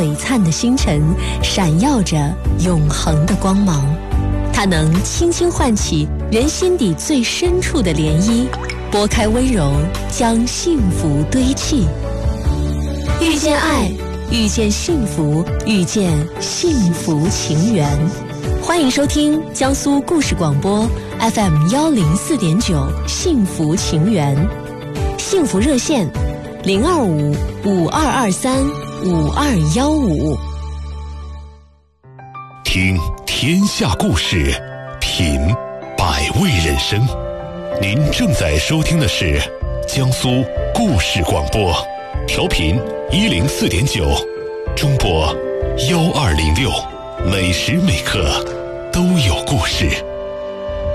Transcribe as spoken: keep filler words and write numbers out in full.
璀璨的星辰，闪耀着永恒的光芒。它能轻轻唤起人心底最深处的涟漪，拨开温柔，将幸福堆砌。遇见爱，遇见幸福，遇见幸福情缘。欢迎收听江苏故事广播 F M 幺零四点九幸福情缘，幸福热线零二五五二二三五二幺五。 听天下故事，品百味人生。您正在收听的是江苏故事广播，调频一零四点九，中波幺二零六，每时每刻都有故事。